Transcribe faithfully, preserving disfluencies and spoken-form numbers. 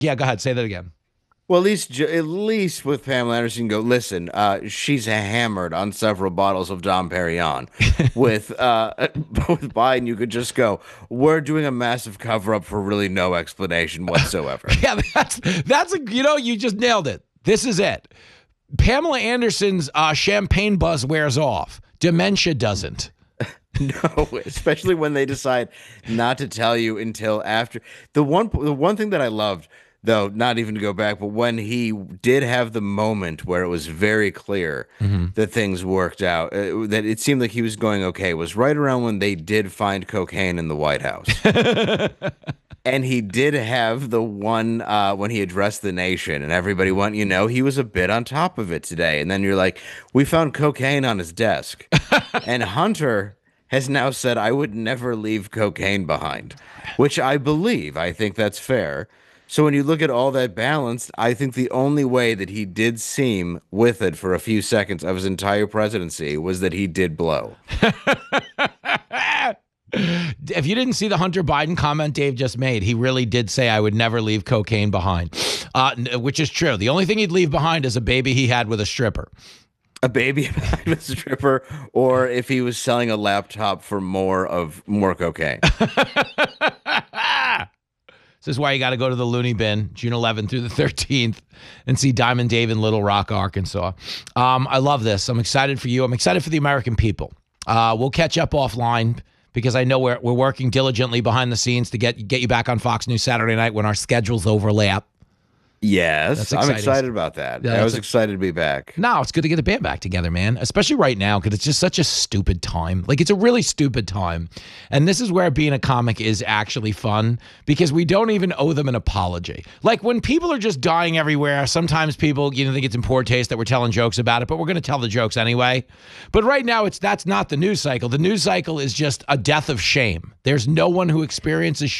Yeah, go ahead. Say that again. Well, at least ju- at least with Pamela Anderson, you go listen. Uh, she's hammered on several bottles of Dom Perignon. With uh, with Biden, you could just go. We're doing a massive cover up for really no explanation whatsoever. Yeah, that's that's a you know you just nailed it. This is it. Pamela Anderson's uh, champagne buzz wears off. Dementia doesn't. No, especially when they decide not to tell you until after. The one the one thing that I loved, though, not even to go back, but when he did have the moment where it was very clear Mm-hmm. that things worked out, uh, that it seemed like he was going okay, was right around when they did find cocaine in the White House. And he did have the one uh, when he addressed the nation, and everybody went, you know, he was a bit on top of it today. And then you're like, we found cocaine on his desk. And Hunter has now said, I would never leave cocaine behind, which I believe. I think that's fair. So when you look at all that balance, I think the only way that he did seem with it for a few seconds of his entire presidency was that he did blow. If you didn't see the Hunter Biden comment Dave just made, he really did say, I would never leave cocaine behind, uh, which is true. The only thing he'd leave behind is a baby he had with a stripper. A baby behind a stripper, or if he was selling a laptop for more of more cocaine. This is why you got to go to the Looney Bin, June eleventh through the thirteenth, and see Diamond Dave in Little Rock, Arkansas. Um, I love this. I'm excited for you. I'm excited for the American people. Uh, we'll catch up offline because I know we're we're working diligently behind the scenes to get get you back on Fox News Saturday night when our schedules overlap. Yes, I'm excited about that. Yeah, I was a- excited to be back. No, it's good to get the band back together, man. Especially right now, because it's just such a stupid time. Like, it's a really stupid time. And this is where being a comic is actually fun, because we don't even owe them an apology. Like, when people are just dying everywhere, sometimes people, you know, think it's in poor taste that we're telling jokes about it, but we're going to tell the jokes anyway. But right now, it's that's not the news cycle. The news cycle is just a death of shame. There's no one who experiences